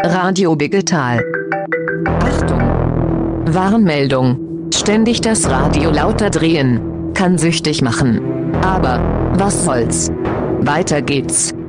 Radio Digital. Achtung! Warnmeldung. Ständig das Radio lauter drehen kann süchtig machen. Aber was soll's? Weiter geht's.